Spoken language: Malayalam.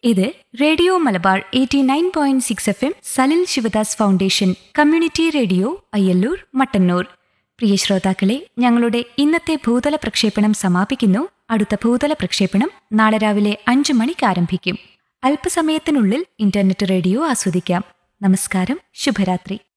ഇത് radio Malabar 89.6 FM Salil Sivadas foundation community radio Ayyallur Mattannur. പ്രിയ ശ്രോതാക്കളെ, ഞങ്ങളുടെ ഇന്നത്തെ ഭൂതല പ്രക്ഷേപണം സമാപിക്കുന്നു. അടുത്ത ഭൂതല പ്രക്ഷേപണം നാളെ രാവിലെ 5 മണിക്ക് ആരംഭിക്കും. അല്പസമയത്തിനുള്ളിൽ ഇന്റർനെറ്റ് റേഡിയോ ആസ്വദിക്കാം. നമസ്കാരം, ശുഭരാത്രി.